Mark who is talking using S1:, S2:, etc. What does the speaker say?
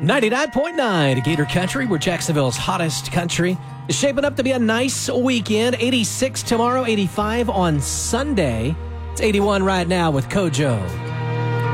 S1: 99.9 Gator Country, where Jacksonville's hottest country is shaping up to be a nice weekend. 86 tomorrow, 85 on Sunday. It's 81 right now with Kojo.